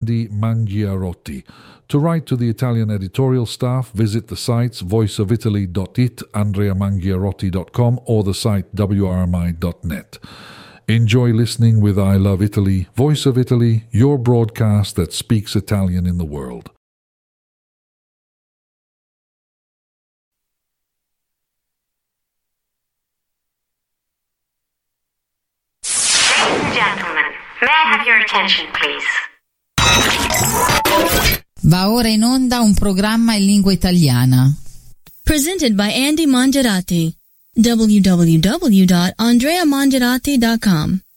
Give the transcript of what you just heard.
Andy Mangiarotti. To write to the Italian editorial staff, visit the sites voiceofitaly.it, andreamangiarotti.com, or the site wrmi.net. Enjoy listening with I Love Italy, Voice of Italy, your broadcast that speaks Italian in the world. Ladies and gentlemen, may I have your attention, please? Va ora in onda un programma in lingua italiana. Presented by Andy Mangiarotti. www.andreamangiarotti.com